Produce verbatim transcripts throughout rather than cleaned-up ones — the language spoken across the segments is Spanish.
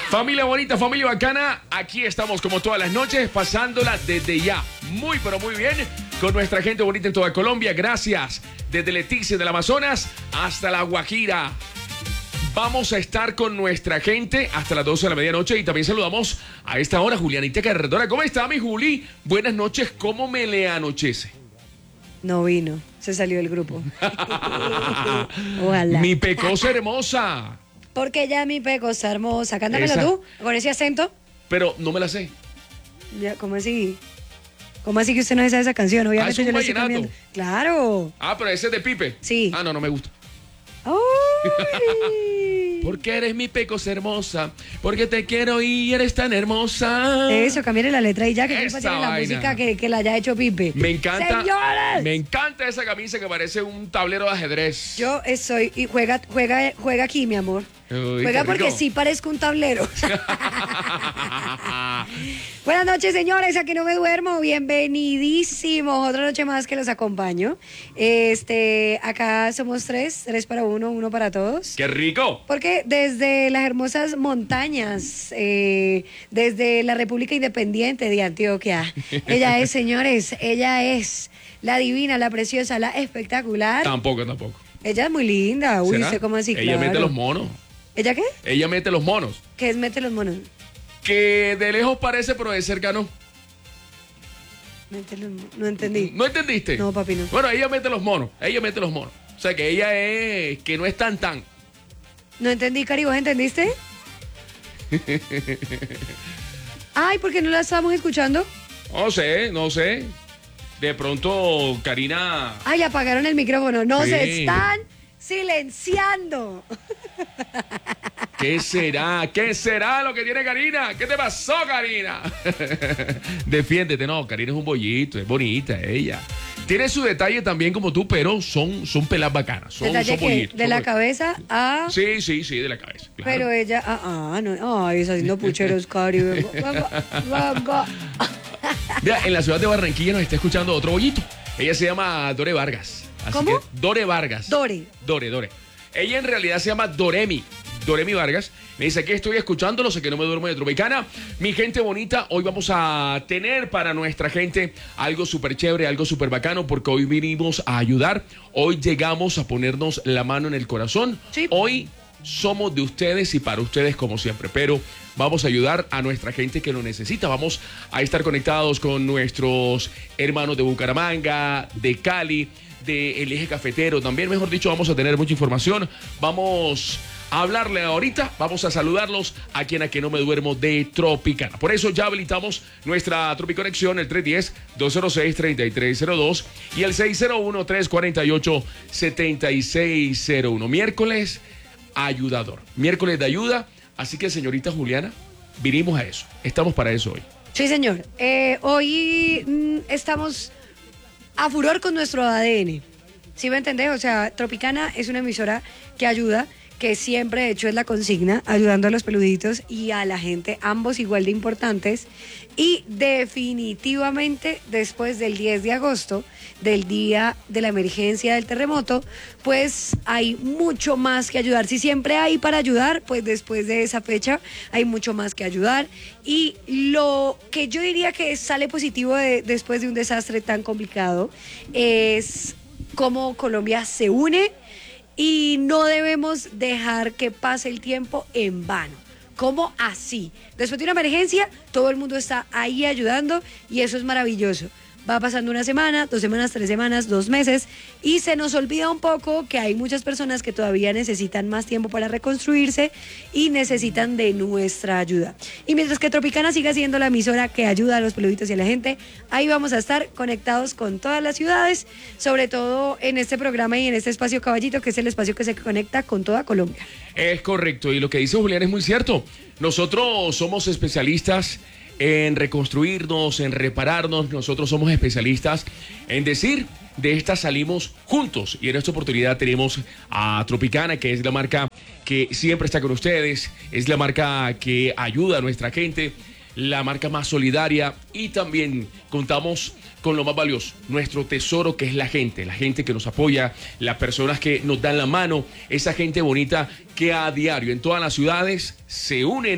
Familia bonita, familia bacana, aquí estamos como todas las noches, pasándola desde ya, muy pero muy bien, con nuestra gente bonita en toda Colombia. Gracias, desde Leticia del Amazonas hasta La Guajira. Vamos a estar con nuestra gente hasta las doce de la medianoche y también saludamos a esta hora Julianita Carredora. ¿Cómo está, mi Juli? Buenas noches, ¿cómo me le anochece? No vino, se salió del grupo. Ojalá. Mi pecosa hermosa. Porque ya mi pecosa hermosa. Cántamelo Esa. tú, con ese acento. Pero no me la sé. Ya, ¿cómo así? ¿Cómo así que usted no sabe esa canción? Obviamente Ah, es un yo la estoy vallenato. cambiando. Claro. Ah, pero ese es de Pipe. Sí. Ah, no, no me gusta. Ay. Porque eres mi pecosa hermosa, porque te quiero y eres tan hermosa. Eso, cambiarle la letra y ya, que culpa Esa tiene la vaina. música que, que la haya hecho Pipe. Me encanta. ¡Señores! Me encanta esa camisa que parece un tablero de ajedrez. Yo estoy, y juega, juega, juega aquí, mi amor. Uy, Juega qué porque rico. sí parezco un tablero. Buenas noches, señores. Aquí no me duermo. Bienvenidísimos. Otra noche más que los acompaño. Este, acá somos tres, tres para uno, uno para todos. ¡Qué rico! Porque desde las hermosas montañas, eh, desde la República Independiente de Antioquia, ella es, señores, ella es la divina, la preciosa, la espectacular. Tampoco, tampoco. Ella es muy linda. Uy, ¿Será? ¿usted cómo así? Ella Claro. mete los monos. ¿Ella qué? Ella mete los monos. ¿Qué es mete los monos? Que de lejos parece, pero de cerca no. Mete los monos. No entendí. ¿No entendiste? No, papi, no. Bueno, ella mete los monos. Ella mete los monos. O sea, que ella es... Que no es tan tan. No entendí, Cari, ¿vos entendiste? Ay, ¿por qué no la estábamos escuchando? No sé, no sé. De pronto, Karina... Ay, apagaron el micrófono. No, Sí. se están silenciando. ¿Qué será? ¿Qué será lo que tiene Karina? ¿Qué te pasó, Karina? Defiéndete, no, Karina es un bollito, es bonita ella. Tiene su detalle también como tú, pero son, son pelas bacanas, son, Detalle son que bollitos. de son la bollitos. cabeza a... Sí, sí, sí, de la cabeza. Claro. Pero ella... Ah, ah, no. Ay, está haciendo pucheros, Cari. Venga, venga, venga. Mira, en la ciudad de Barranquilla nos está escuchando otro bollito. Ella se llama Dore Vargas. Así ¿Cómo? que, Dore Vargas. Dore. Dore, Dore. Ella en realidad se llama Doremi. Doremi Vargas. Me dice que estoy escuchándolo, sé que no me duermo de Tropicana. Mi gente bonita, hoy vamos a tener para nuestra gente algo súper chévere, algo súper bacano, porque hoy vinimos a ayudar. Hoy llegamos a ponernos la mano en el corazón. Sí. Hoy somos de ustedes y para ustedes como siempre, pero vamos a ayudar a nuestra gente que lo necesita. Vamos a estar conectados con nuestros hermanos de Bucaramanga, de Cali, del eje cafetero. También, mejor dicho, vamos a tener mucha información. Vamos a hablarle ahorita, vamos a saludarlos aquí en A Que No Me Duermo de Tropicana. Por eso ya habilitamos nuestra Tropiconexión, el tres uno cero, dos cero seis, tres tres cero dos y el seis cero uno, tres cuatro ocho, siete seis cero uno. Miércoles ayudador, miércoles de ayuda. Así que, señorita Juliana, vinimos a eso. Estamos para eso hoy. Sí, señor. Eh, hoy mm, estamos a furor con nuestro A D N. ¿Sí me entendés? O sea, Tropicana es una emisora que ayuda, que siempre, de hecho, es la consigna, ayudando a los peluditos y a la gente, ambos igual de importantes. Y definitivamente, después del diez de agosto, del día de la emergencia del terremoto, pues hay mucho más que ayudar. Si siempre hay para ayudar, pues después de esa fecha hay mucho más que ayudar. Y lo que yo diría que sale positivo de, después de un desastre tan complicado es cómo Colombia se une y no debemos dejar que pase el tiempo en vano. ¿Cómo así? Después de una emergencia, todo el mundo está ahí ayudando y eso es maravilloso. Va pasando una semana, dos semanas, tres semanas, dos meses y se nos olvida un poco que hay muchas personas que todavía necesitan más tiempo para reconstruirse y necesitan de nuestra ayuda. Y mientras que Tropicana siga siendo la emisora que ayuda a los peluditos y a la gente, ahí vamos a estar conectados con todas las ciudades, sobre todo en este programa y en este espacio Caballito, que es el espacio que se conecta con toda Colombia. Es correcto, y lo que dice Julián es muy cierto. Nosotros somos especialistas en reconstruirnos, en repararnos. Nosotros somos especialistas en decir, de esta salimos juntos. Y en esta oportunidad tenemos a Tropicana, que es la marca que siempre está con ustedes, es la marca que ayuda a nuestra gente, la marca más solidaria, y también contamos con lo más valioso, nuestro tesoro, que es la gente, la gente que nos apoya, las personas que nos dan la mano, esa gente bonita que a diario en todas las ciudades se unen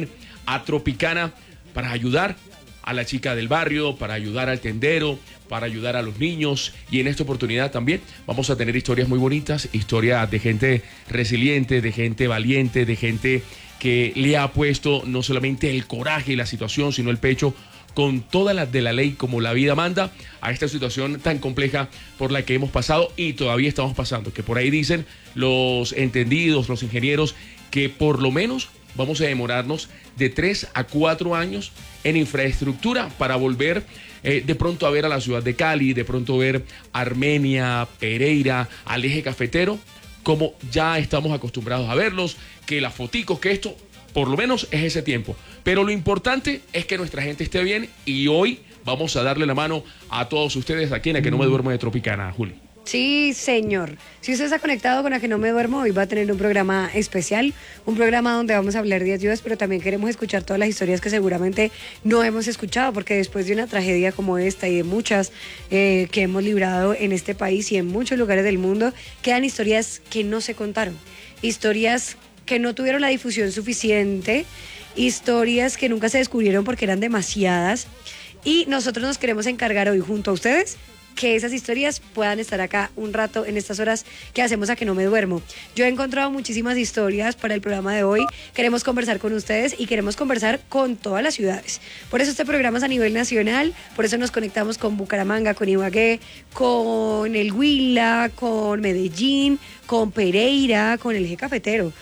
a Tropicana para ayudar a la chica del barrio, para ayudar al tendero, para ayudar a los niños. Y en esta oportunidad también vamos a tener historias muy bonitas, historias de gente resiliente, de gente valiente, de gente que le ha puesto no solamente el coraje y la situación, sino el pecho con todas las de la ley como la vida manda a esta situación tan compleja por la que hemos pasado y todavía estamos pasando, que por ahí dicen los entendidos, los ingenieros, que por lo menos vamos a demorarnos de tres a cuatro años en infraestructura para volver eh, de pronto a ver a la ciudad de Cali, de pronto ver Armenia, Pereira, al eje cafetero, como ya estamos acostumbrados a verlos, que las foticos, que esto, por lo menos es ese tiempo. Pero lo importante es que nuestra gente esté bien y hoy vamos a darle la mano a todos ustedes aquí en A Que No Me Duermo de Tropicana, Juli. Sí, señor. Si usted está conectado con A Que No Me Duermo, hoy va a tener un programa especial, un programa donde vamos a hablar de ayudas, pero también queremos escuchar todas las historias que seguramente no hemos escuchado, porque después de una tragedia como esta y de muchas eh, que hemos librado en este país y en muchos lugares del mundo, quedan historias que no se contaron, historias que no tuvieron la difusión suficiente, historias que nunca se descubrieron porque eran demasiadas, y nosotros nos queremos encargar hoy junto a ustedes que esas historias puedan estar acá un rato en estas horas que hacemos A Que No Me Duermo. Yo he encontrado muchísimas historias para el programa de hoy. Queremos conversar con ustedes y queremos conversar con todas las ciudades. Por eso este programa es a nivel nacional, por eso nos conectamos con Bucaramanga, con Ibagué, con el Huila, con Medellín, con Pereira, con el eje cafetero,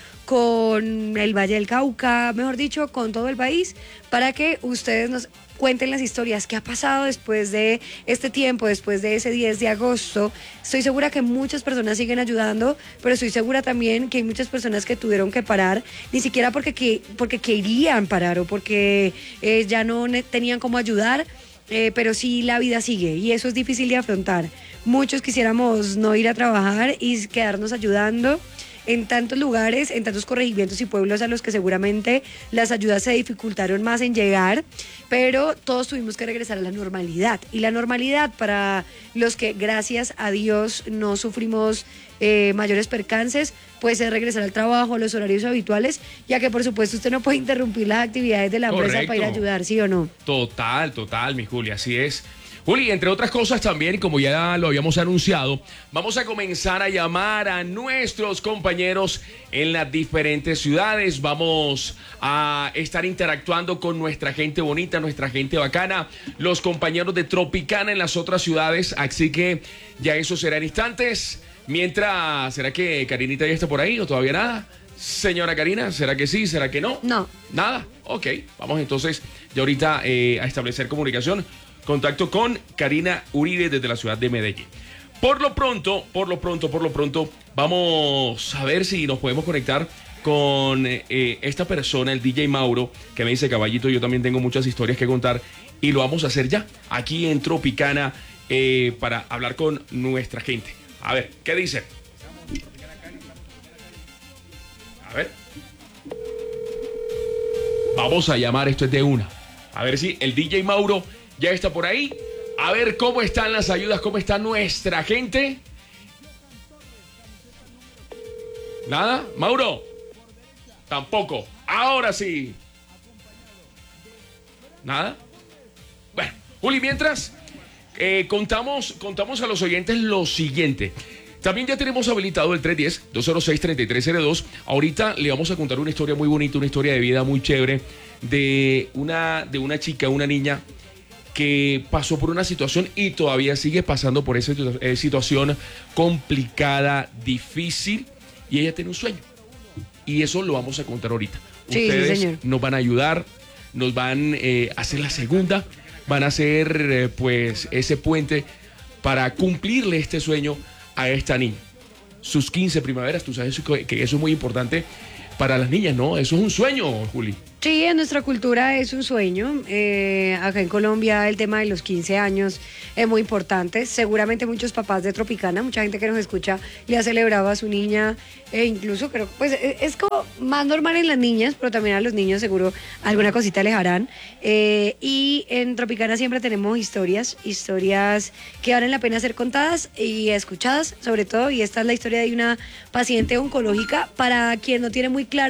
con el Valle del Cauca, mejor dicho, con todo el país, para que ustedes nos cuenten las historias que ha pasado después de este tiempo, después de ese diez de agosto. Estoy segura que muchas personas siguen ayudando, pero estoy segura también que hay muchas personas que tuvieron que parar, ni siquiera porque, que, porque querían parar o porque eh, ya no tenían cómo ayudar, eh, pero sí la vida sigue y eso es difícil de afrontar. Muchos quisiéramos no ir a trabajar y quedarnos ayudando en tantos lugares, en tantos corregimientos y pueblos a los que seguramente las ayudas se dificultaron más en llegar, pero todos tuvimos que regresar a la normalidad. Y la normalidad para los que, gracias a Dios, no sufrimos eh, mayores percances, pues es regresar al trabajo, a los horarios habituales, ya que por supuesto usted no puede interrumpir las actividades de la empresa. Correcto. Para ir a ayudar, ¿sí o no? Total, total, mi Julia, así es. Juli, entre otras cosas también, como ya lo habíamos anunciado, vamos a comenzar a llamar a nuestros compañeros en las diferentes ciudades. Vamos a estar interactuando con nuestra gente bonita, nuestra gente bacana, los compañeros de Tropicana en las otras ciudades. Así que ya eso será en instantes. Mientras, ¿será que Karinita ya está por ahí o todavía nada? Señora Karina, ¿será que sí? ¿Será que no? No. ¿Nada? Ok, vamos entonces ya ahorita eh, a establecer comunicación. Contacto con Karina Uribe desde la ciudad de Medellín. Por lo pronto, por lo pronto, por lo pronto, vamos a ver si nos podemos conectar con eh, esta persona, el D J Mauro, que me dice: caballito, yo también tengo muchas historias que contar y lo vamos a hacer ya, aquí en Tropicana, eh, para hablar con nuestra gente. A ver, ¿qué dice? A ver. Vamos a llamar, esto es de una. A ver si el D J Mauro ya está por ahí. A ver cómo están las ayudas, cómo está nuestra gente. ¿Nada? ¿Mauro? Tampoco. Ahora sí. ¿Nada? Bueno, Juli, mientras eh, contamos, contamos a los oyentes lo siguiente. También ya tenemos habilitado el tres uno cero, dos cero seis, tres tres cero dos. Ahorita le vamos a contar una historia muy bonita, una historia de vida muy chévere de una, de una chica, una niña que pasó por una situación y todavía sigue pasando por esa eh, situación complicada, difícil, y ella tiene un sueño. Y eso lo vamos a contar ahorita. Sí, Ustedes sí, señor. nos van a ayudar, nos van eh, a hacer la segunda, van a hacer eh, pues ese puente para cumplirle este sueño a esta niña. Sus quince primaveras, tú sabes que eso es muy importante para las niñas, ¿no? Eso es un sueño, Juli. Sí, en nuestra cultura es un sueño. Eh, acá en Colombia el tema de los quince años es muy importante. Seguramente muchos papás de Tropicana, mucha gente que nos escucha, le ha celebrado a su niña, e incluso creo, pues es como más normal en las niñas, pero también a los niños seguro alguna cosita les harán. Eh, y en Tropicana siempre tenemos historias, historias que valen la pena ser contadas y escuchadas, sobre todo, y esta es la historia de una paciente oncológica. Para quien no tiene muy claro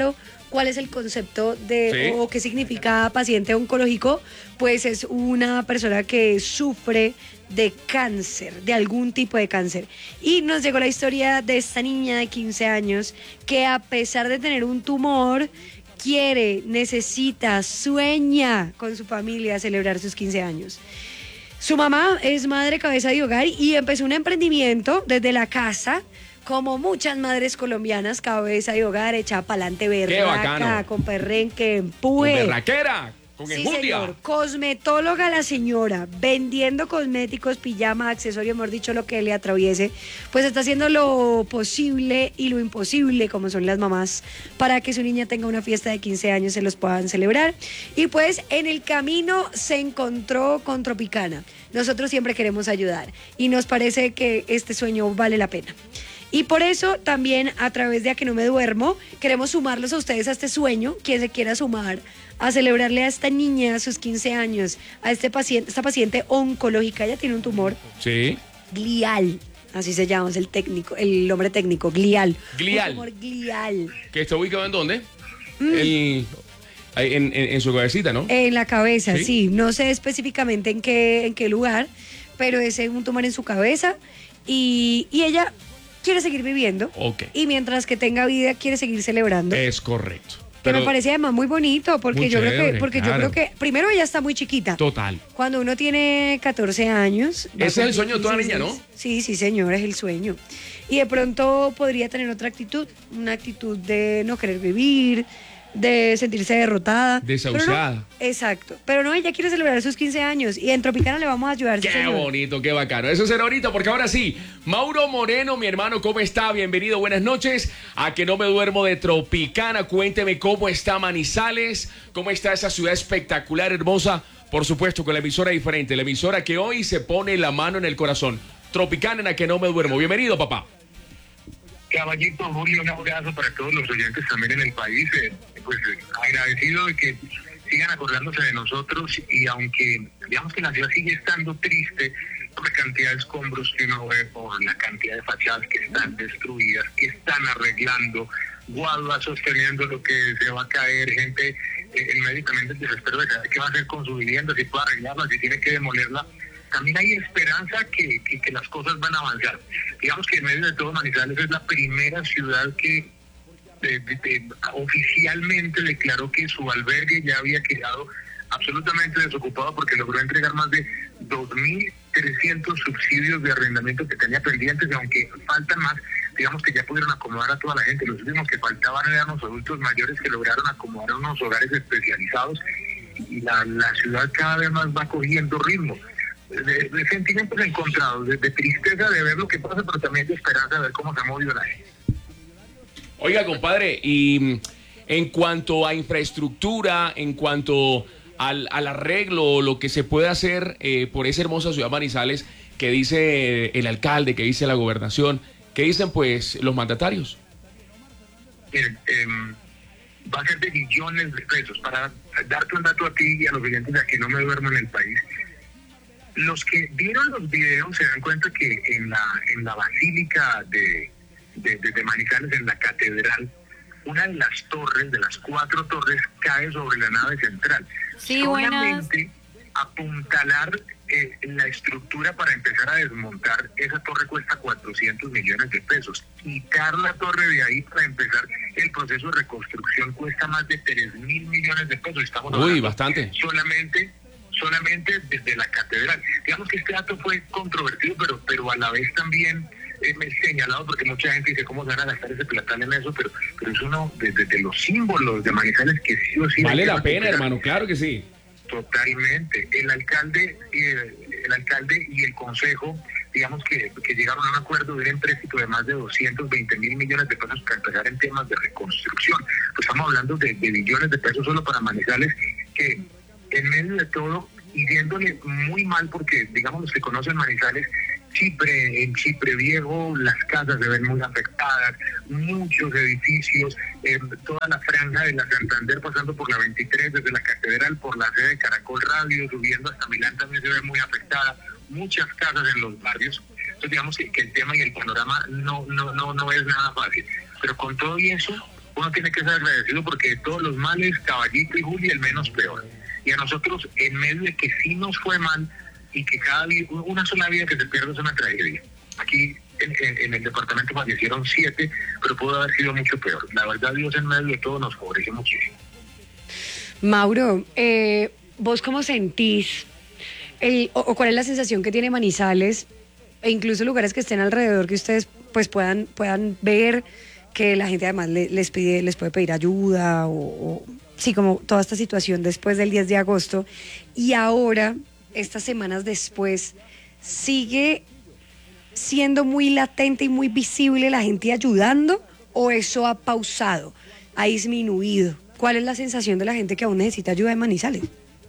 cuál es el concepto de Sí. o qué significa paciente oncológico, pues es una persona que sufre de cáncer, de algún tipo de cáncer. Y nos llegó la historia de esta niña de quince años que a pesar de tener un tumor, quiere, necesita, sueña con su familia celebrar sus quince años. Su mamá es madre cabeza de hogar y empezó un emprendimiento desde la casa, como muchas madres colombianas, cabeza de hogar, echada pa'lante, Qué berraca, bacano. con perrenque, Con empuje. berraquera, con Sí, enjundia. señor. Cosmetóloga la señora, vendiendo cosméticos, pijama, accesorios, mejor dicho, lo que le atraviese, pues está haciendo lo posible y lo imposible, como son las mamás, para que su niña tenga una fiesta de quince años, se los puedan celebrar. Y pues en el camino se encontró con Tropicana. Nosotros siempre queremos ayudar y nos parece que este sueño vale la pena. Y por eso también a través de A Que No Me Duermo queremos sumarlos a ustedes a este sueño, quien se quiera sumar a celebrarle a esta niña sus quince años, a este paciente, esta paciente oncológica. Ella tiene un tumor Sí. glial, así se llama, es el técnico, el nombre técnico, glial. Glial. Un tumor glial. ¿Que está ubicado en dónde? Mm. El- ahí en, en- en su cabecita, ¿no? En la cabeza, ¿Sí? sí. No sé específicamente en qué, en qué lugar, pero es un tumor en su cabeza y, y ella quiere seguir viviendo. Ok. Y mientras que tenga vida, quiere seguir celebrando. Es correcto. que me Pero- parece además muy bonito, porque Muy yo creo chévere, que, porque claro. yo creo que, primero ella está muy chiquita. Total. Cuando uno tiene catorce años. va a Ese es el cumplir sueño de toda niña, dieciséis. ¿no? Sí, sí, señor, es el sueño. Y de pronto podría tener otra actitud, una actitud de no querer vivir, de sentirse derrotada. Desahuciada. Pero no, exacto. Pero no, ella quiere celebrar sus quince años y en Tropicana le vamos a ayudar. sí, Qué señor. bonito, qué bacano. Eso será ahorita, porque ahora sí, Mauro Moreno, mi hermano, ¿cómo está? Bienvenido, buenas noches. A Que No Me Duermo de Tropicana. Cuénteme cómo está Manizales, cómo está esa ciudad espectacular, hermosa. Por supuesto, con la emisora diferente, la emisora que hoy se pone la mano en el corazón. Tropicana en A Que No Me Duermo. Bienvenido, papá. Caballito, Julio, un abrazo para todos los oyentes también en el país. eh, pues eh, agradecido de que sigan acordándose de nosotros y aunque digamos que la ciudad sigue estando triste por la cantidad de escombros que uno ve, por la cantidad de fachadas que están destruidas, que están arreglando, guaduas sosteniendo lo que se va a caer, gente eh, en medio también del desespero de saber qué va a hacer con su vivienda, si puede arreglarla, si tiene que demolerla. También hay esperanza que, que, que las cosas van a avanzar. Digamos que en medio de todo Manizales es la primera ciudad que de, de, de, oficialmente declaró que su albergue ya había quedado absolutamente desocupado porque logró entregar más de dos mil trescientos subsidios de arrendamiento que tenía pendientes, y aunque faltan más, digamos que ya pudieron acomodar a toda la gente. Los últimos que faltaban eran los adultos mayores que lograron acomodar a unos hogares especializados, y la, la ciudad cada vez más va cogiendo ritmo. De, de sentimientos encontrados, de, de tristeza de ver lo que pasa, pero también de esperanza de ver cómo se ha movido la gente. Oiga, compadre, y mm, en cuanto a infraestructura, en cuanto al, al arreglo, lo que se puede hacer eh, por esa hermosa ciudad Manizales, que dice el alcalde, que dice la gobernación, que dicen pues los mandatarios. Miren, eh, va a ser de millones de pesos. Para darte un dato a ti y a los oyentes de A Que No Me Duermo en el país, los que vieron los videos se dan cuenta que en la en la basílica de, de, de, de Manizales, en la catedral, una de las torres, de las cuatro torres, cae sobre la nave central. Sí, buenas. Solamente apuntalar eh, la estructura para empezar a desmontar esa torre cuesta cuatrocientos millones de pesos. Quitar la torre de ahí para empezar el proceso de reconstrucción cuesta más de tres mil millones de pesos. Estamos Uy, hablando bastante. solamente solamente desde la catedral. Digamos que este dato fue controvertido, pero pero a la vez también eh, señalado, porque mucha gente dice cómo se van a gastar ese platal en eso, pero pero es uno de, de- de los símbolos de Manizales que sí o sí Vale hay que la pena, recuperar. hermano, claro que sí. Totalmente. El alcalde, eh, el alcalde y el consejo, digamos que, que llegaron a un acuerdo de un empréstito de más de doscientos veinte mil millones de pesos para empezar en temas de reconstrucción. Pues estamos hablando de, de billones de pesos solo para Manizales, que en medio de todo, y viéndole muy mal, porque digamos los que conocen Manizales, Chipre, en Chipre Viejo, las casas se ven muy afectadas, muchos edificios, eh, toda la franja de la Santander pasando por la veintitrés, desde la Catedral, por la sede de Caracol Radio, subiendo hasta Milán también se ve muy afectada, muchas casas en los barrios. Entonces digamos que, que el tema y el panorama no, no, no, no es nada fácil. Pero con todo y eso, uno tiene que ser agradecido porque de todos los males, Caballito y Juli el menos peor. Y a nosotros, en medio de que sí nos fue mal y que cada día, una sola vida que se pierde es una tragedia. Aquí en, en, en el departamento fallecieron siete, pero pudo haber sido mucho peor. La verdad, Dios en medio de todo nos favorece muchísimo. Mauro, eh, ¿vos cómo sentís el, o, o cuál es la sensación que tiene Manizales e incluso lugares que estén alrededor que ustedes pues puedan puedan ver que la gente además le, les pide les puede pedir ayuda o, o sí, como toda esta situación después del diez de agosto y ahora estas semanas después sigue siendo muy latente y muy visible la gente ayudando o eso ha pausado, ha disminuido? ¿Cuál es la sensación de la gente que aún necesita ayuda de Manizales?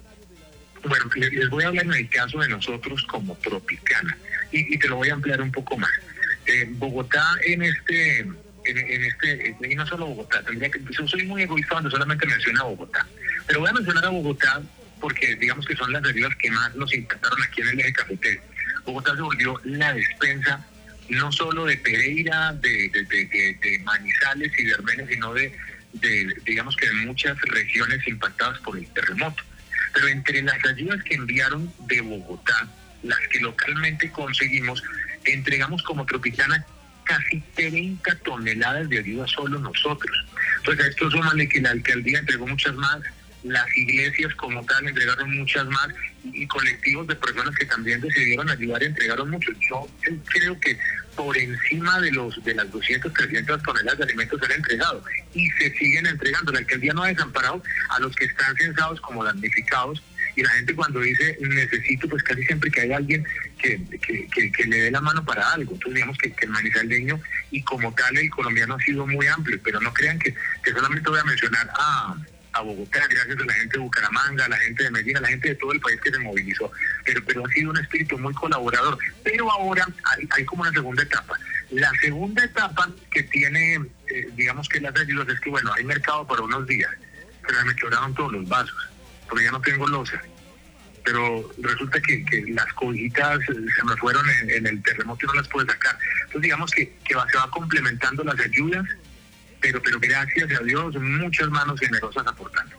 Bueno, les voy a hablar en el caso de nosotros como Tropicana y, y te lo voy a ampliar un poco más. Eh, Bogotá en este, en, en este, y no solo Bogotá, tendría que, yo soy muy egoísta cuando solamente menciono a Bogotá, pero voy a mencionar a Bogotá porque digamos que son las heridas que más nos impactaron aquí en el eje cafetero. Bogotá se volvió la despensa no solo de Pereira, de, de, de, de, de Manizales y de Armenia, sino de, de, digamos que de muchas regiones impactadas por el terremoto. Pero entre las ayudas que enviaron de Bogotá, las que localmente conseguimos, entregamos como Tropicana casi treinta toneladas de ayuda solo nosotros. Entonces a esto súmale que la alcaldía entregó muchas más, las iglesias como tal entregaron muchas más y colectivos de personas que también decidieron ayudar entregaron mucho. Yo creo que por encima de los de las doscientas, trescientas toneladas de alimentos se han entregado y se siguen entregando. La alcaldía no ha desamparado a los que están censados como damnificados y la gente cuando dice necesito, pues casi siempre que hay alguien que, que, que, que le dé la mano para algo. Entonces digamos que, que el manizaleño y como tal el colombiano ha sido muy amplio, pero no crean que, que solamente voy a mencionar a... a Bogotá, gracias a la gente de Bucaramanga, a la gente de Medellín, a la gente de todo el país que se movilizó, pero pero ha sido un espíritu muy colaborador. Pero ahora hay, hay como una segunda etapa. La segunda etapa que tiene, eh, digamos que las ayudas es que, bueno, hay mercado para unos días, pero me quebraron todos los vasos, porque ya no tengo loza. Pero resulta que, que las cobijitas se me fueron en, en el terremoto y no las puedo sacar. Entonces digamos que, que va, se va complementando las ayudas, pero pero gracias a Dios, muchas manos generosas aportando.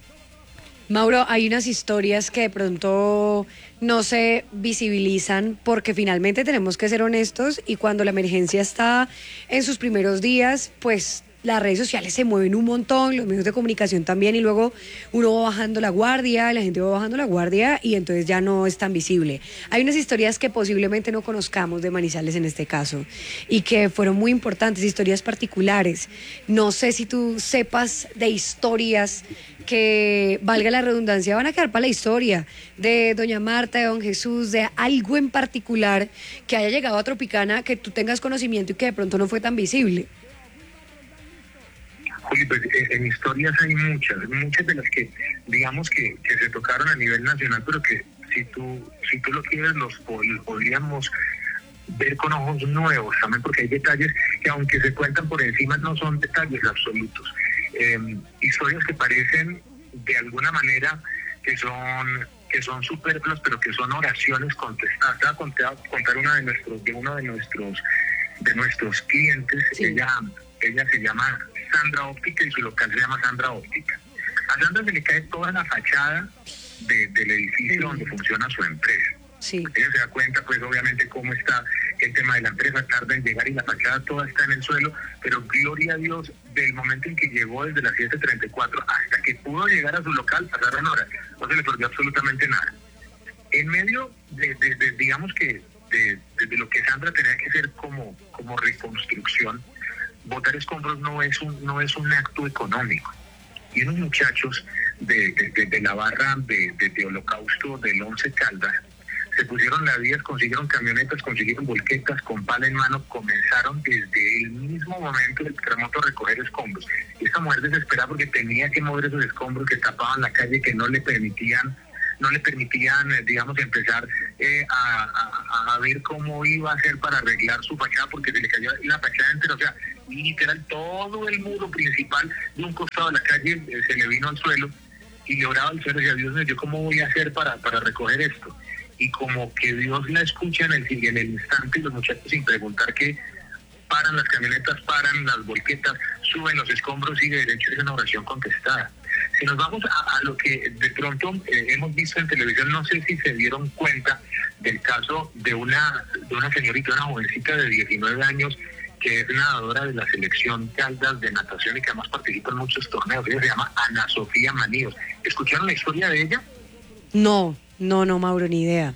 Mauro, hay unas historias que de pronto no se visibilizan porque finalmente tenemos que ser honestos y cuando la emergencia está en sus primeros días, pues las redes sociales se mueven un montón, los medios de comunicación también y luego uno va bajando la guardia, la gente va bajando la guardia y entonces ya no es tan visible. Hay unas historias que posiblemente no conozcamos de Manizales en este caso y que fueron muy importantes, historias particulares. No sé si tú sepas de historias que, valga la redundancia, van a quedar para la historia de doña Marta, de don Jesús, de algo en particular que haya llegado a Tropicana, que tú tengas conocimiento y que de pronto no fue tan visible. Juli, pues en historias hay muchas, muchas de las que digamos que, que se tocaron a nivel nacional, pero que si tú si tú lo quieres los podríamos ver con ojos nuevos también, porque hay detalles que aunque se cuentan por encima no son detalles absolutos. Eh, historias que parecen de alguna manera que son que son superfluas, pero que son oraciones contestadas. Voy a contar, contar una de nuestros de uno de nuestros de nuestros clientes. Sí. Ella ella se llama Sandra Óptica y su local se llama Sandra Óptica. A Sandra se le cae toda la fachada de, del edificio sí. donde funciona su empresa. Sí. Ella se da cuenta, pues, obviamente, cómo está el tema de la empresa, tarda en llegar y la fachada toda está en el suelo, pero gloria a Dios, del momento en que llegó desde las siete treinta y cuatro hasta que pudo llegar a su local, pasaron horas, no se le perdió absolutamente nada. En medio de, de, de digamos que, de, de, de lo que Sandra tenía que hacer como, como reconstrucción, botar escombros no es un no es un acto económico. Y unos muchachos de, de, de, de la barra de, de, de Holocausto del Once Caldas se pusieron la vida, consiguieron camionetas, consiguieron volquetas con pala en mano, comenzaron desde el mismo momento del terremoto a recoger escombros. Y esta mujer desesperada porque tenía que mover esos escombros que tapaban la calle, que no le permitían no le permitían, digamos, empezar eh, a, a, a ver cómo iba a hacer para arreglar su fachada, porque se le cayó la fachada entera, o sea, literal, todo el muro principal de un costado de la calle eh, se le vino al suelo, y le oraba al suelo y a Dios me dio, ¿cómo voy a hacer para, para recoger esto? Y como que Dios la escucha en el, en el instante, y los muchachos sin preguntar qué, paran las camionetas, paran las volquetas, suben los escombros, sigue derecho, es una oración contestada. Si nos vamos a, a lo que de pronto eh, hemos visto en televisión, no sé si se dieron cuenta del caso de una, de una señorita, una jovencita de diecinueve años, que es nadadora de la selección Caldas de natación y que además participa en muchos torneos. Ella se llama Ana Sofía Maníos. ¿Escucharon la historia de ella? No, no, no, Mauro, ni idea.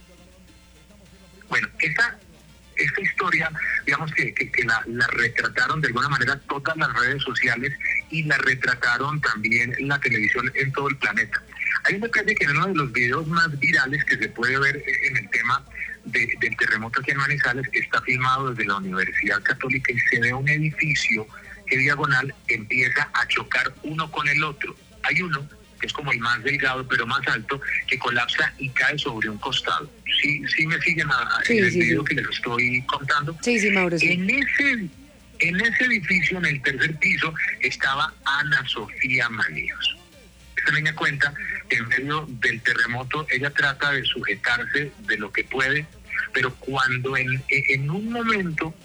Bueno, esta, esta historia, digamos que, que, que la, la retrataron de alguna manera todas las redes sociales y la retrataron también en la televisión en todo el planeta. Hay un detalle que en uno de los videos más virales que se puede ver en el tema de, del terremoto aquí en Manizales está filmado desde la Universidad Católica y se ve un edificio que diagonal empieza a chocar uno con el otro. Hay uno que es como el más delgado pero más alto que colapsa y cae sobre un costado. ¿Sí, sí me siguen a, a, sí, en el sí, video sí. que les estoy contando? Sí, sí, Mauro, sí. En ese, en ese edificio, en el tercer piso, estaba Ana Sofía Maníos. Esta niña cuenta que en medio del terremoto ella trata de sujetarse de lo que puede, pero cuando en, en un momento,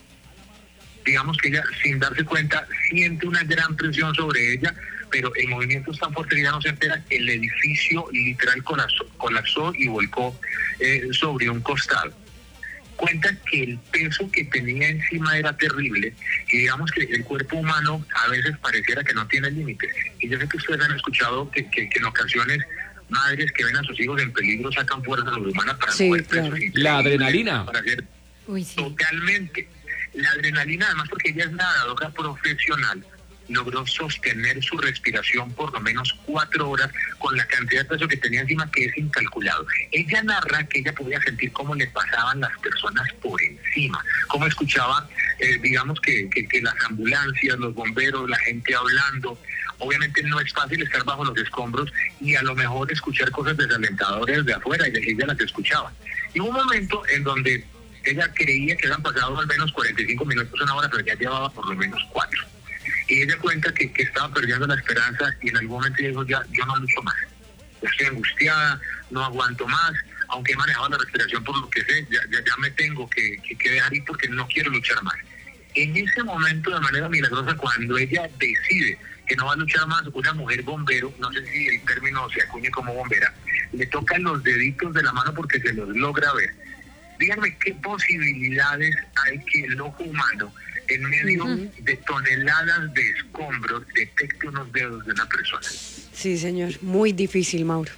digamos que ella sin darse cuenta siente una gran presión sobre ella, pero el movimiento es tan fuerte que ella no se entera, el edificio literal colapsó, colapsó y volcó eh, sobre un costado. Cuenta que el peso que tenía encima era terrible y digamos que el cuerpo humano a veces pareciera que no tiene límites. Y yo sé que ustedes han escuchado que, que, que en ocasiones madres que ven a sus hijos en peligro sacan fuerza sobrehumana para sí, mover claro. pesos. La adrenalina. Para hacer Uy, sí. totalmente. La adrenalina, además porque ella es nadadora profesional, logró sostener su respiración por lo menos cuatro horas con la cantidad de peso que tenía encima, que es incalculado. Ella narra que ella podía sentir cómo le pasaban las personas por encima, cómo escuchaba, eh, digamos que, que, que las ambulancias, los bomberos, la gente hablando. Obviamente no es fácil estar bajo los escombros y a lo mejor escuchar cosas desalentadoras de afuera, y ella las escuchaba. Y hubo un momento en donde ella creía que habían pasado al menos cuarenta y cinco minutos, una hora, pero ya llevaba por lo menos cuatro. Y ella cuenta que, que estaba perdiendo la esperanza y en algún momento dijo, ya, yo no lucho más. Ya estoy angustiada, no aguanto más, aunque he manejado la respiración por lo que sé, ya, ya, ya me tengo que, que, que dejar ir porque no quiero luchar más. En ese momento, de manera milagrosa, cuando ella decide que no va a luchar más, una mujer bombero, no sé si el término se acuñe como bombera, le tocan los deditos de la mano porque se los logra ver. Díganme qué posibilidades hay que el ojo humano, en medio uh-huh. de toneladas de escombros, detecte unos dedos de una persona. Sí, señor, muy difícil, Mauro.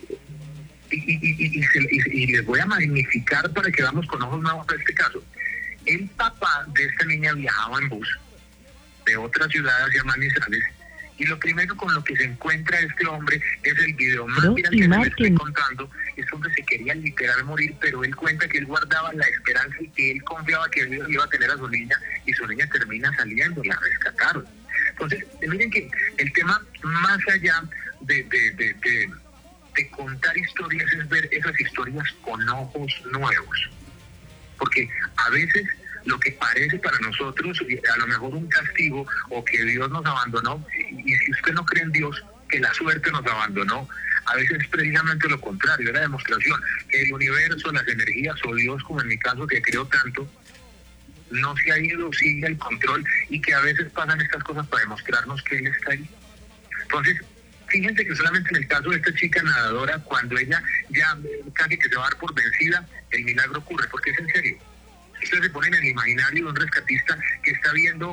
Y, y, y, y, se, y, y les voy a magnificar para que vamos con ojos nuevos a este caso. El papá de esta niña viajaba en bus de otra ciudad hacia Manizales y lo primero con lo que se encuentra este hombre es el video más viral que les estoy contando. Este hombre se quería literal morir, pero él cuenta que él guardaba la esperanza y que él confiaba que Dios iba a tener a su niña y su niña termina saliendo, la rescataron. Entonces, miren que el tema más allá de, de, de, de, de contar historias es ver esas historias con ojos nuevos. Porque a veces lo que parece para nosotros, a lo mejor un castigo o que Dios nos abandonó, y si usted no cree en Dios, que la suerte nos abandonó, a veces es precisamente lo contrario, es la demostración que el universo, las energías o Dios, como en mi caso que creo tanto, no se ha ido, sigue el control y que a veces pasan estas cosas para demostrarnos que Él está ahí. Entonces, fíjense que solamente en el caso de esta chica nadadora, cuando ella ya casi que se va a dar por vencida, el milagro ocurre, porque es en serio. Ustedes se ponen en el imaginario de un rescatista que está viendo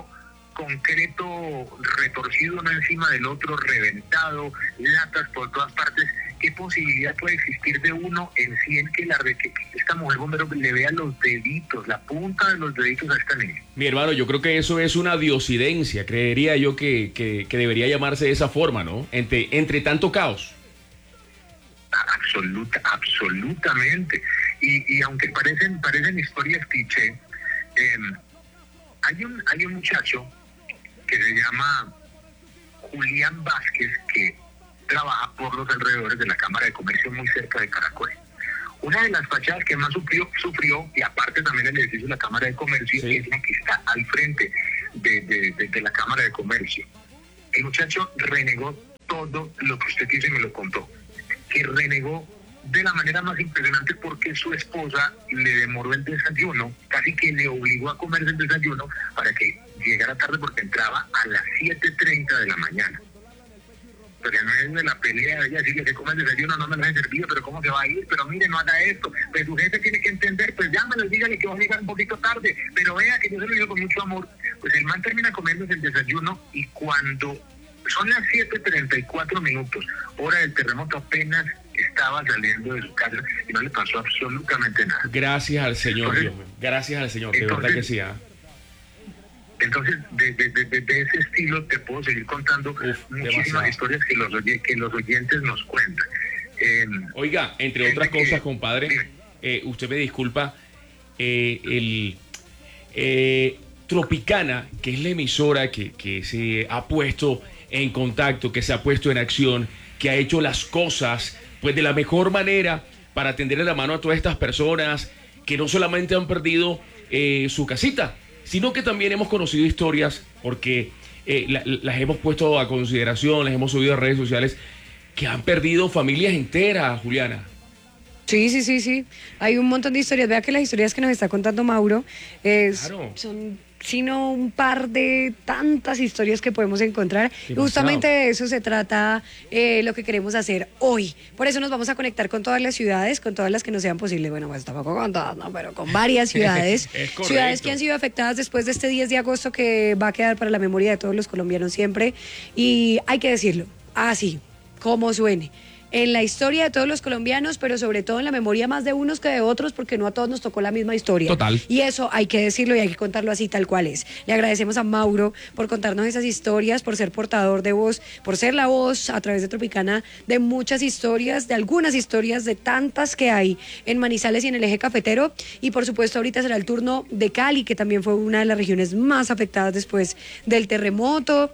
concreto retorcido uno encima del otro, reventado, latas por todas partes. ¿Qué posibilidad puede existir de uno en cien que, la, que esta mujer bombero le vea los deditos, la punta de los deditos a esta niña? Mi hermano, yo creo que eso es una diosidencia, creería yo que, que, que debería llamarse de esa forma, ¿no? Entre, entre tanto caos. Absoluta, absolutamente. Y, y aunque parecen, parecen historias cliché, eh, hay un, hay un muchacho que se llama Julián Vázquez, que trabaja por los alrededores de la Cámara de Comercio muy cerca de Caracol. Una de las fachadas que más sufrió, sufrió y aparte también el edificio de la Cámara de Comercio, sí, es la que está al frente de, de, de, de la Cámara de Comercio. El muchacho renegó todo lo que usted dice y me lo contó, que renegó de la manera más impresionante porque su esposa le demoró el desayuno, casi que le obligó a comerse el desayuno para que llegara tarde porque entraba a las siete treinta de la mañana. Pero no es de la pelea de ella, decirle que come el desayuno, no me lo he servido, pero cómo se va a ir, pero mire, no haga esto, pero su jefe tiene que entender, pues llámelo y dígale que va a llegar un poquito tarde, pero vea que yo se lo digo con mucho amor. Pues el man termina comiéndose el desayuno y cuando son las siete treinta y cuatro minutos, hora del terremoto, apenas estaba saliendo de su casa y no le pasó absolutamente nada. Gracias al Señor, Entonces, Dios mío. Gracias al Señor, de entonces, verdad que sí. ¿eh? Entonces, de, de, de, de ese estilo te puedo seguir contando Uf, muchísimas demasiado. historias que los, oy- que los oyentes nos cuentan. Eh, Oiga, entre otras que- cosas, compadre, eh, usted me disculpa, eh, el eh, Tropicana, que es la emisora que, que se ha puesto en contacto, que se ha puesto en acción, que ha hecho las cosas pues de la mejor manera para tenderle la mano a todas estas personas que no solamente han perdido eh, su casita, sino que también hemos conocido historias, porque eh, la- las hemos puesto a consideración, las hemos subido a redes sociales, que han perdido familias enteras, Juliana. Sí, sí, sí, sí. Hay un montón de historias. Vea que las historias que nos está contando Mauro es, Claro. son sino un par de tantas historias que podemos encontrar. Y Demasiado. justamente de eso se trata eh, lo que queremos hacer hoy. Por eso nos vamos a conectar con todas las ciudades, con todas las que nos sean posibles. Bueno, pues tampoco con todas, ¿no? Pero con varias ciudades. Es correcto. Ciudades que han sido afectadas después de este diez de agosto que va a quedar para la memoria de todos los colombianos siempre. Y hay que decirlo, así, como suene. En la historia de todos los colombianos, pero sobre todo en la memoria más de unos que de otros, porque no a todos nos tocó la misma historia. Total. Y eso hay que decirlo y hay que contarlo así tal cual es. Le agradecemos a Mauro por contarnos esas historias, por ser portador de voz, por ser la voz a través de Tropicana de muchas historias, de algunas historias, de tantas que hay en Manizales y en el eje cafetero. Y por supuesto ahorita será el turno de Cali, que también fue una de las regiones más afectadas después del terremoto.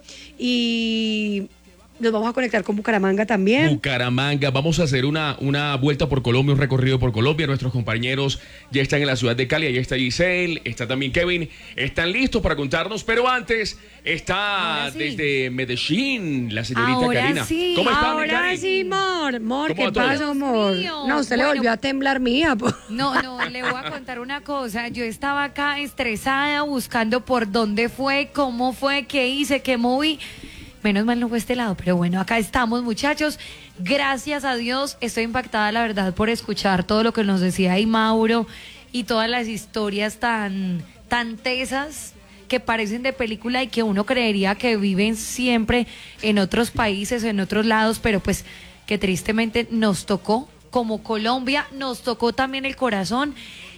Y nos vamos a conectar con Bucaramanga también. Bucaramanga, vamos a hacer una, una vuelta por Colombia, un recorrido por Colombia. Nuestros compañeros ya están en la ciudad de Cali, ahí está Giselle, está también Kevin, están listos para contarnos, pero antes está Ahora sí. desde Medellín la señorita Ahora Karina. sí, ¿Cómo está, mi Ahora Cari? sí, amor, amor, ¿Cómo ¿qué va todo? pasa, amor? Dios mío. No, usted le Bueno. volvió a temblar mía. po. No, no, le voy a contar una cosa. Yo estaba acá estresada buscando por dónde fue, cómo fue, qué hice, qué moví. Menos mal no fue este lado, pero bueno, acá estamos, muchachos. Gracias a Dios, estoy impactada, la verdad, por escuchar todo lo que nos decía ahí Mauro y todas las historias tan, tan tesas que parecen de película y que uno creería que viven siempre en otros países o en otros lados, pero pues que tristemente nos tocó como Colombia, nos tocó también el corazón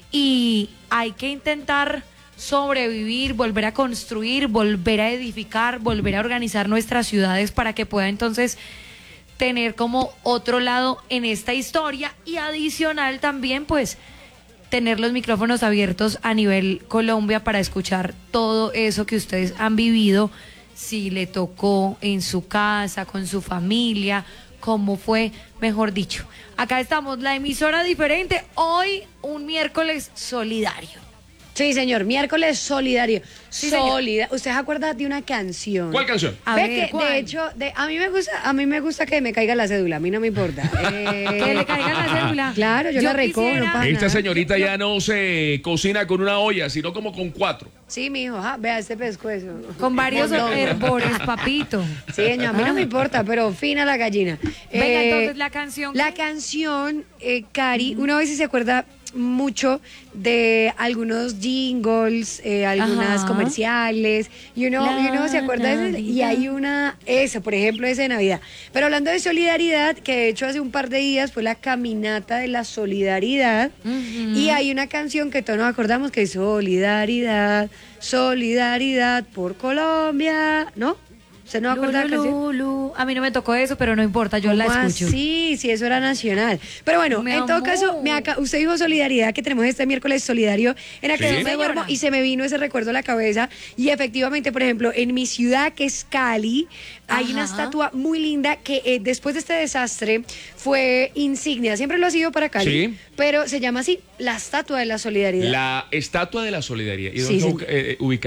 y hay que intentar sobrevivir, volver a construir, volver a edificar, volver a organizar nuestras ciudades para que pueda entonces tener como otro lado en esta historia y adicional también pues tener los micrófonos abiertos a nivel Colombia para escuchar todo eso que ustedes han vivido, si le tocó en su casa, con su familia, cómo fue, mejor dicho. Acá estamos, la emisora diferente, hoy un miércoles solidario. Sí, señor, miércoles solidario. Sí, señor. Solida- ¿Usted se acuerda de una canción? ¿Cuál canción? A Ve ver, que, ¿cuál? de hecho, de, a mí me gusta, a mí me gusta que me caiga la cédula, a mí no me importa. Eh, Que le caiga la cédula. Claro, yo, la recojo, quisiera- no pasa Esta nada. señorita ya no se cocina con una olla, sino como con cuatro. Sí, mijo, ajá, vea este pescuezo. Con varios Mondongo. hervores, papito. Sí, señor, a mí no me importa, pero fina la gallina. Venga, Eh, entonces la canción. La ¿qué? canción, eh, Cari, una vez se acuerda mucho de algunos jingles, eh, algunas Ajá. comerciales, y uno, La y uno se acuerda de ese, y Navidad. hay una, esa, por ejemplo, esa de Navidad. Pero hablando de solidaridad, que de hecho hace un par de días fue la caminata de la solidaridad, Ujú. y hay una canción que todos nos acordamos que es Solidaridad, Solidaridad por Colombia, ¿no? ¿Usted no acuerda de la Lu, canción? lu, lu. A mí no me tocó eso, pero no importa, yo la escucho. Sí, sí, eso era nacional. Pero bueno, Mi en todo amor. caso, me aca- usted dijo solidaridad, que tenemos este miércoles solidario en la que Sí. no me Señora. duermo y se me vino ese recuerdo a la cabeza. Y efectivamente, por ejemplo, en mi ciudad, que es Cali, hay una Ajá. estatua muy linda que eh, después de este desastre fue insignia. Siempre lo ha sido para Cali, Sí. pero se llama así, la estatua de la solidaridad. La estatua de la solidaridad. ¿Y Sí, dónde está señor. ubica- eh, ubicada?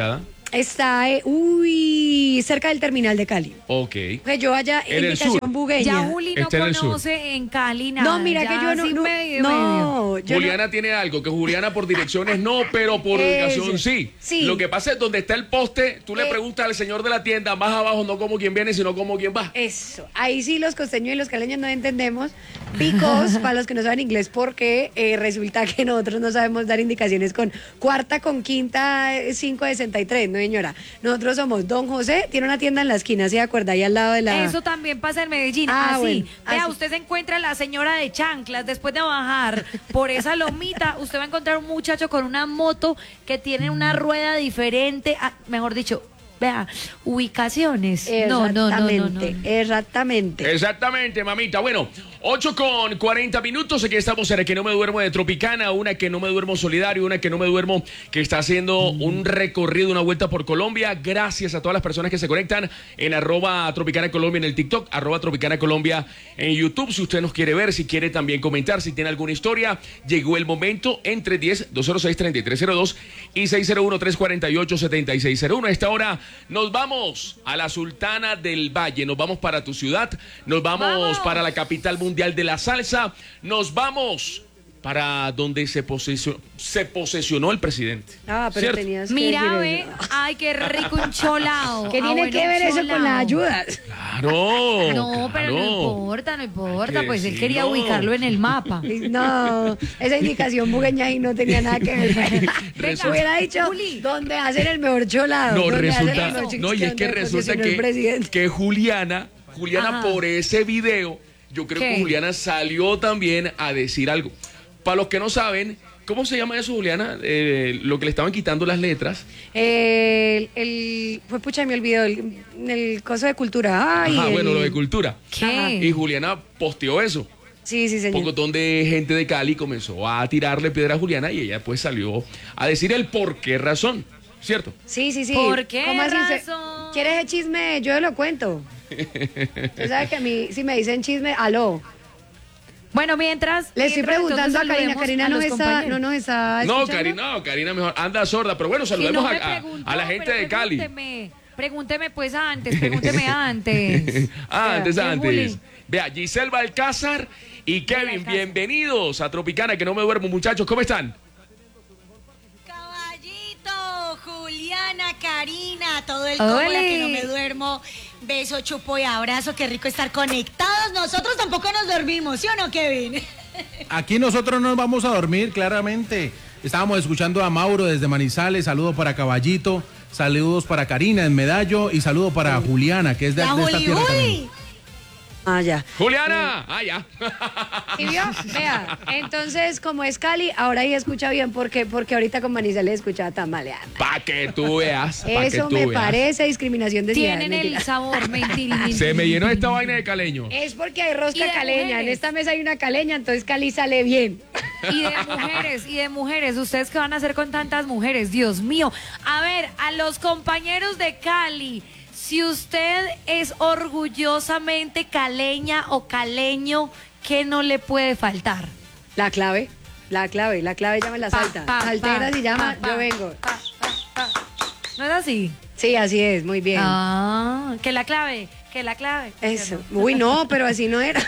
Está, eh, uy, cerca del terminal de Cali. Ok. Que yo vaya En en el indicación sur. bugueña. Ya Juli no Está en el sur. conoce en Cali nada. No, mira ya que yo no, así no, medio, medio. no, yo Juliana no- tiene algo, que Juliana por direcciones no, pero por Ese. ubicación sí. Sí. Lo que pasa es donde está el poste, tú le Eh. preguntas al señor de la tienda, más abajo, no como quien viene, sino como quien va. Eso, ahí sí los costeños y los caleños no entendemos. Picos, para los que no saben inglés, porque eh, resulta que nosotros no sabemos dar indicaciones con cuarta, con quinta, eh, cinco sesenta y tres, no señora. Nosotros somos Don José, tiene una tienda en la esquina, ¿se acuerda? Ahí al lado de la... Eso también pasa en Medellín. Ah, así. bueno, Vea, así. usted se encuentra a la señora de chanclas después de bajar por esa lomita. Usted va a encontrar un muchacho con una moto que tiene una rueda diferente. Ah, mejor dicho, vea, ubicaciones. No, no, no, no, no, no. Exactamente. Exactamente, mamita. Bueno, ocho con cuarenta minutos. Aquí estamos en la que no me duermo de Tropicana, una que no me duermo solidario, una que no me duermo que está haciendo un recorrido, una vuelta por Colombia. Gracias a todas las personas que se conectan en arroba Tropicana Colombia en el TikTok, arroba Tropicana Colombia en YouTube. Si usted nos quiere ver, si quiere también comentar, si tiene alguna historia, llegó el momento entre diez, dos cero seis, treinta y tres cero dos y seis cero uno, tres cuatro ocho, siete seis cero uno. A esta hora nos vamos a la Sultana del Valle, nos vamos para tu ciudad, nos vamos, ¡Vamos! para la capital mundial de la salsa, nos vamos para donde se posesionó, se posesionó el presidente. Ah, pero ¿cierto? tenías que Mira, decir ve, eso. ay, qué rico un cholao. ¿Qué Ah, tiene bueno, que un ver eso con cholao. las ayudas? Claro. No, pero no claro. importa, no importa, Hay que pues él quería decirlo. ubicarlo en el mapa. No, esa indicación bugueña ahí no tenía nada que ver. Resulta- Hubiera dicho Juli. dónde hacen el mejor cholado. No, dónde hacen resulta, el mejor no, y es que donde resulta posesionó el que, presidente. que Juliana, Juliana Ajá. por ese video, yo creo ¿Qué? que Juliana salió también a decir algo. Para los que no saben, ¿cómo se llama eso, Juliana? Eh, lo que le estaban quitando las letras. El, el, fue pucha, me olvidó, el, el coso de cultura. Ay, Ajá, el- bueno, lo de cultura. ¿Qué? Y Juliana posteó eso. Sí, sí, Un señor. pocotón de gente de Cali comenzó a tirarle piedra a Juliana y ella pues salió a decir el por qué razón, ¿cierto? Sí, sí, sí. ¿Por qué ¿Cómo así se- razón? ¿Quieres el chisme? Yo lo cuento. Tú sabes que a mí, si me dicen chisme, aló. Bueno, mientras. Le estoy mientras, preguntando a entonces, Karina. saludemos Karina a no los está, compañeros. no nos está No, escuchando. Karina, no, Karina mejor anda sorda, pero bueno, Y saludemos no a, me a- preguntó, a la gente pero de Cali. Pregúnteme, pregúnteme pues antes, pregúnteme antes. Ah, antes, ¿Quién, antes. Juli? Vea, Giselle Balcázar y Kevin, Balcázar. bienvenidos a Tropicana, que no me duermo, muchachos, ¿cómo están? Caballito, Juliana, Karina, todo el combo, ¡Ole! la que no me duermo. Beso, chupo y abrazo, qué rico estar conectados. Nosotros tampoco nos dormimos, ¿sí o no, Kevin? Aquí nosotros nos vamos a dormir, claramente. Estábamos escuchando a Mauro desde Manizales, saludo para Caballito, saludos para Karina en Medallo y saludo para Juliana, que es de, La de esta Juli tierra Juli. también. Ah, ya. Juliana, ah, ya. ¿Sí vio? Vea, entonces, como es Cali, ahora ahí escucha bien, porque porque ahorita con Manizales escuchaba tan maleada. Pa' que tú veas, pa' que Eso tú me veas. parece discriminación de ciudad, Tienen el mentira. sabor, mentira. Se me llenó esta vaina de caleño. Es porque hay Y rosca de caleña. En mujeres. esta mesa hay una caleña, entonces Cali sale bien. Y de mujeres, y de mujeres. ¿Ustedes qué van a hacer con tantas mujeres? Dios mío. A ver, a los compañeros de Cali, si usted es orgullosamente caleña o caleño, ¿qué no le puede faltar? La clave, la clave, la clave ya me la Pa, salta. pa, Saltera pa, se llama, pa, yo pa, vengo. pa, pa, pa. ¿No es así? Sí, así es, muy bien. Ah, que la clave, que la clave. Eso. Uy, no, pero así no era.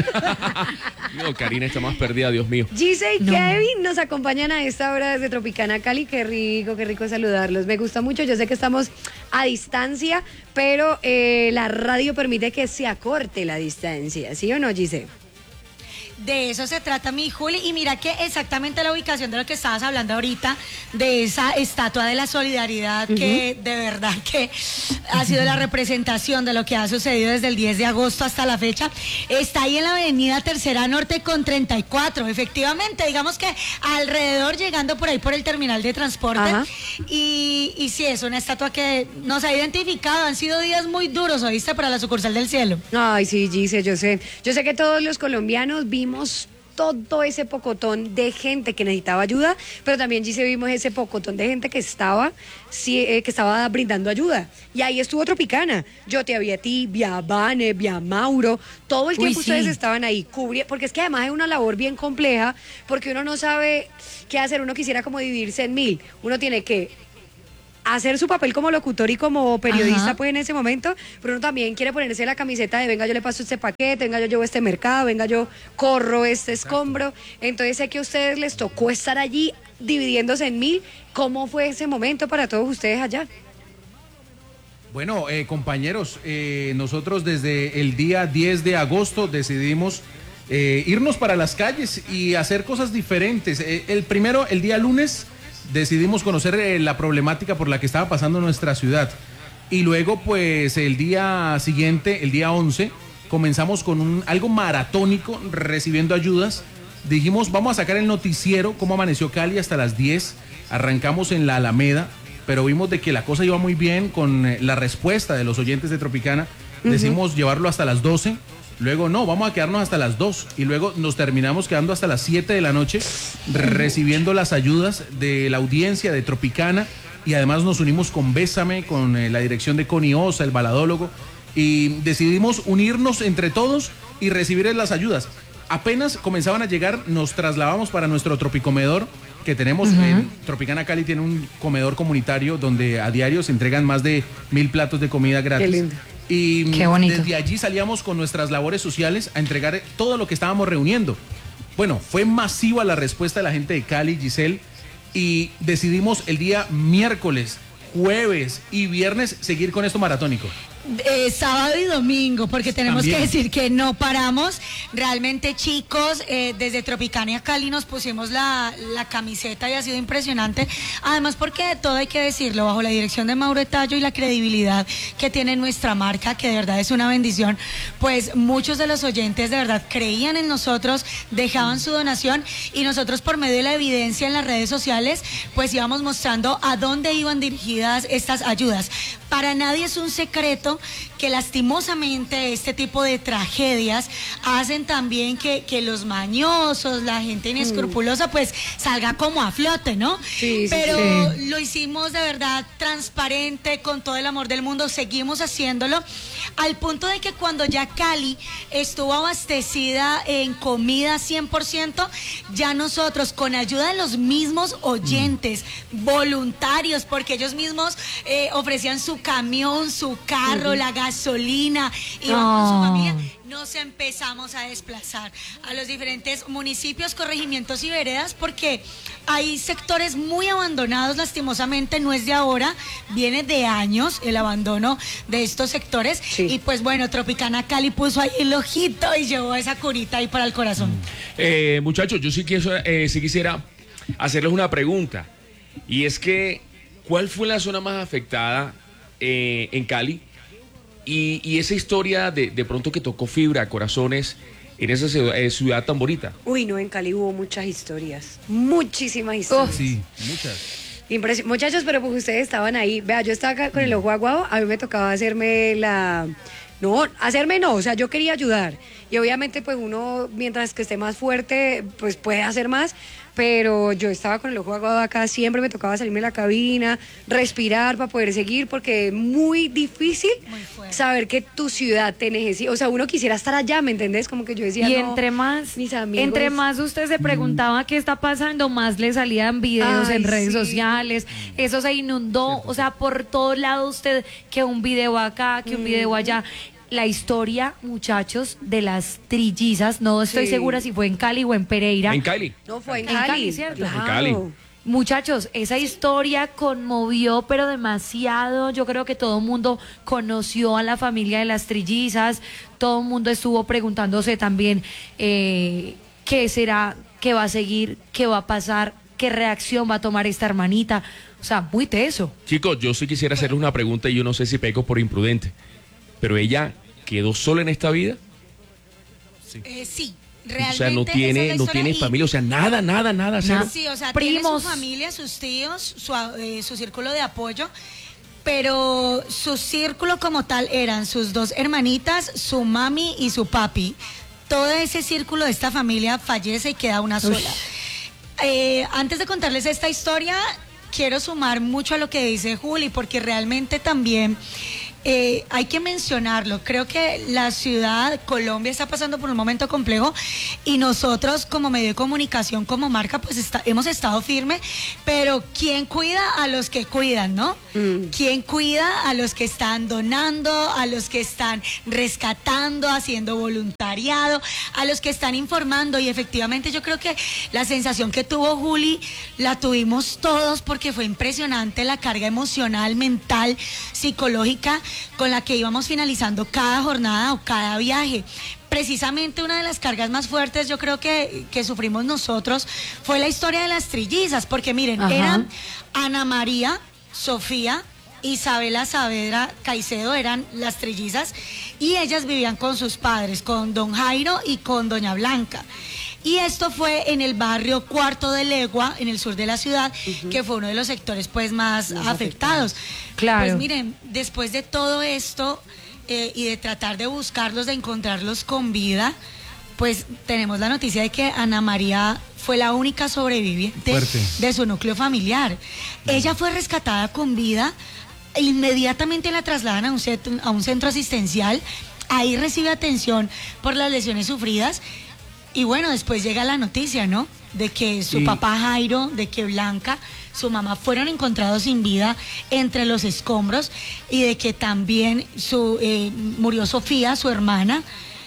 No, Karina está más perdida, Dios mío. Gise y No. Kevin nos acompañan a esta hora desde Tropicana Cali. Qué rico, qué rico saludarlos. Me gusta mucho. Yo sé que estamos a distancia, pero eh, la radio permite que se acorte la distancia. ¿Sí o no, Gise? De eso se trata, mi Juli. Y mira que exactamente la ubicación de lo que estabas hablando ahorita, de esa estatua de la solidaridad, que de verdad que ha sido la representación de lo que ha sucedido desde el diez de agosto hasta la fecha, está ahí en la avenida Tercera Norte con treinta y cuatro. Efectivamente, digamos que alrededor, llegando por ahí por el terminal de transporte. Ajá. Y, y sí, es una estatua que nos ha identificado. Han sido días muy duros, ¿oíste? Para la sucursal del cielo. Ay, sí, Gise, yo sé. Yo sé que todos los colombianos vimos todo ese pocotón de gente que necesitaba ayuda, pero también Gise vimos ese pocotón de gente que estaba, sí, eh, que estaba brindando ayuda. Y ahí estuvo Tropicana. Yo te vi a ti, vi a Vane, vi a Mauro. Todo el Uy, tiempo ustedes sí. estaban ahí cubriendo, porque es que además es una labor bien compleja, porque uno no sabe qué hacer. Uno quisiera como dividirse en mil. Uno tiene que hacer su papel como locutor y como periodista, Ajá. pues en ese momento, pero uno también quiere ponerse la camiseta de venga, yo le paso este paquete, venga, yo llevo este mercado, venga, yo corro este escombro. Entonces sé que a ustedes les tocó estar allí dividiéndose en mil. ¿Cómo fue ese momento para todos ustedes allá? Bueno, eh, compañeros, eh, nosotros desde el día diez de agosto decidimos eh, irnos para las calles y hacer cosas diferentes. Eh, el primero, el día lunes, decidimos conocer eh, la problemática por la que estaba pasando nuestra ciudad. Y luego, pues, el día siguiente, el día once, comenzamos con un, algo maratónico, recibiendo ayudas. Dijimos, vamos a sacar el noticiero, cómo amaneció Cali hasta las diez. Arrancamos en la Alameda, pero vimos de que la cosa iba muy bien con eh, la respuesta de los oyentes de Tropicana. Uh-huh. Decidimos llevarlo hasta las doce. Luego, no, vamos a quedarnos hasta las dos. Y luego nos terminamos quedando hasta las siete de la noche, recibiendo las ayudas de la audiencia de Tropicana. Y además nos unimos con Bésame, con eh, la dirección de Connie Osa, el baladólogo. Y decidimos unirnos entre todos y recibir las ayudas. Apenas comenzaban a llegar, nos trasladamos para nuestro tropicomedor que tenemos. Uh-huh. En Tropicana Cali tiene un comedor comunitario donde a diario se entregan más de mil platos de comida gratis. Qué lindo. Y Qué bonito. Desde allí salíamos con nuestras labores sociales a entregar todo lo que estábamos reuniendo. Bueno, fue masiva la respuesta de la gente de Cali, Giselle, y decidimos el día miércoles, jueves y viernes seguir con esto maratónico. Eh, sábado y domingo, porque tenemos También. que decir que no paramos. Realmente, chicos, eh, desde Tropicana Cali nos pusimos la, la camiseta y ha sido impresionante. Además, porque todo hay que decirlo, bajo la dirección de Mauro Tallo y la credibilidad que tiene nuestra marca, que de verdad es una bendición, pues muchos de los oyentes de verdad creían en nosotros, dejaban su donación y nosotros por medio de la evidencia en las redes sociales, pues íbamos mostrando a dónde iban dirigidas estas ayudas. Para nadie es un secreto que lastimosamente este tipo de tragedias hacen también que, que los mañosos, la gente inescrupulosa, pues salga como a flote, ¿no? Sí, sí, Pero sí. lo hicimos de verdad transparente, con todo el amor del mundo, seguimos haciéndolo, al punto de que cuando ya Cali estuvo abastecida en comida cien por ciento, ya nosotros, con ayuda de los mismos oyentes, mm. voluntarios, porque ellos mismos eh, ofrecían su camión, su carro, uh-huh. la gasolina, iban oh. con su familia, nos empezamos a desplazar a los diferentes municipios, corregimientos y veredas, porque hay sectores muy abandonados, lastimosamente no es de ahora, viene de años el abandono de estos sectores, sí. Y pues bueno, Tropicana Cali puso ahí el ojito y llevó esa curita ahí para el corazón. Eh, muchachos, yo sí, quiero, eh, sí quisiera hacerles una pregunta, y es que, ¿cuál fue la zona más afectada eh, en Cali? Y, y esa historia de, de pronto que tocó fibra, corazones, en esa ciudad, eh, ciudad tan bonita. Uy, no, en Cali hubo muchas historias, muchísimas historias. Oh, sí, muchas. Impresi- Muchachos, pero pues ustedes estaban ahí. Vea, yo estaba acá con el ojo aguado, a mí me tocaba hacerme la... No, hacerme no, o sea, yo quería ayudar. Y obviamente pues uno, mientras que esté más fuerte, pues puede hacer más. Pero yo estaba con el ojo aguado acá, siempre me tocaba salirme de la cabina, respirar para poder seguir, porque es muy difícil muy saber que tu ciudad te necesita. O sea, uno quisiera estar allá, ¿me entendés? Como que yo decía, y no, entre más, mis amigos... entre más usted se preguntaba mm. qué está pasando, más le salían videos Ay, en redes sí. sociales. Eso se inundó, o sea, por todo lado usted, que un video acá, que un mm. video allá. La historia, muchachos, de las trillizas, no estoy sí. segura si fue en Cali o en Pereira. En Cali. No, fue en, en Cali, Cali, ¿cierto? Claro. En Cali. Muchachos, esa historia conmovió, pero demasiado. Yo creo que todo el mundo conoció a la familia de las trillizas. Todo el mundo estuvo preguntándose también eh, qué será, qué va a seguir, qué va a pasar, qué reacción va a tomar esta hermanita. O sea, muy teso. Chicos, yo sí quisiera hacerles una pregunta y yo no sé si peco por imprudente. Pero ella quedó sola en esta vida. Sí. Eh, sí. Realmente, o sea, no tiene, es no tiene familia, o sea, nada, nada, nada. Nah. Sí, o sea, primos, tiene su familia, sus tíos, su, eh, su círculo de apoyo, pero su círculo como tal eran sus dos hermanitas, su mami y su papi. Todo ese círculo de esta familia fallece y queda una sola. Eh, antes de contarles esta historia, quiero sumar mucho a lo que dice Juli, porque realmente también eh, hay que mencionarlo. Creo que la ciudad, Colombia, está pasando por un momento complejo y nosotros como medio de comunicación, como marca, pues está, hemos estado firme, pero ¿quién cuida a los que cuidan, no? Mm. ¿Quién cuida a los que están donando, a los que están rescatando, haciendo voluntariado, a los que están informando? Y efectivamente yo creo que la sensación que tuvo Juli la tuvimos todos, porque fue impresionante la carga emocional, mental, psicológica con la que íbamos finalizando cada jornada o cada viaje. Precisamente una de las cargas más fuertes yo creo que, que sufrimos nosotros fue la historia de las trillizas, porque miren, Ajá. eran Ana María, Sofía, Isabela Saavedra Caicedo, eran las trillizas, y ellas vivían con sus padres, con don Jairo y con doña Blanca. Y esto fue en el barrio Cuarto de Legua, en el sur de la ciudad, uh-huh. que fue uno de los sectores pues más Los afectados. afectados. Claro. Pues miren, después de todo esto eh, y de tratar de buscarlos, de encontrarlos con vida, pues tenemos la noticia de que Ana María fue la única sobreviviente Fuerte. de su núcleo familiar. Uh-huh. Ella fue rescatada con vida, e inmediatamente la trasladan a un, centro, a un centro asistencial, ahí recibe atención por las lesiones sufridas. Y bueno, después llega la noticia, ¿no? De que su y... papá Jairo, de que Blanca, su mamá, fueron encontrados sin vida entre los escombros, y de que también su, eh, murió Sofía, su hermana,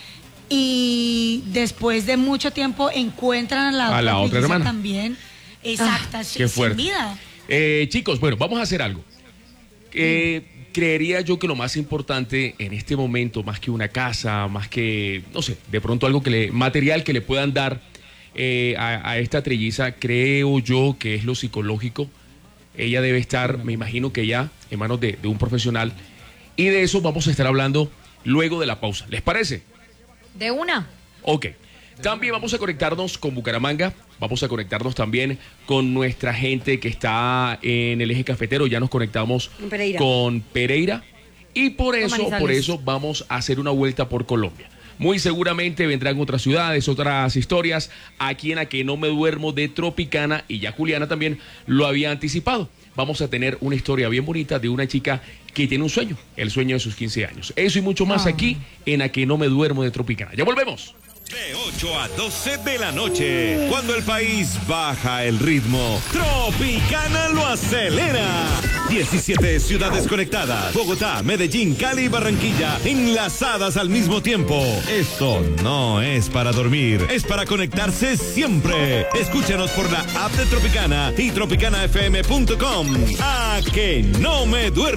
y después de mucho tiempo encuentran a la, a otra, la otra hermana también, exacta, ah, sin, sin vida. Eh, chicos, bueno, vamos a hacer algo. Eh... Creería yo que lo más importante en este momento, más que una casa, más que, no sé, de pronto algo que le, material que le puedan dar eh, a, a esta trilliza, creo yo que es lo psicológico. Ella debe estar, me imagino que ya, en manos de, de un profesional. Y de eso vamos a estar hablando luego de la pausa. ¿Les parece? De una. Ok. También vamos a conectarnos con Bucaramanga, vamos a conectarnos también con nuestra gente que está en el eje cafetero, ya nos conectamos Pereira. con Pereira, y por eso, por eso vamos a hacer una vuelta por Colombia. Muy seguramente vendrán otras ciudades, otras historias, aquí en A Que No Me Duermo de Tropicana, y ya Juliana también lo había anticipado. Vamos a tener una historia bien bonita de una chica que tiene un sueño, el sueño de sus quince años. Eso y mucho más oh. aquí en A Que No Me Duermo de Tropicana. Ya volvemos. De ocho a doce de la noche, cuando el país baja el ritmo, Tropicana lo acelera. diecisiete ciudades conectadas, Bogotá, Medellín, Cali y Barranquilla, enlazadas al mismo tiempo. Esto no es para dormir, es para conectarse siempre. Escúchanos por la app de Tropicana y tropicana f m punto com. A Que No Me Duermo.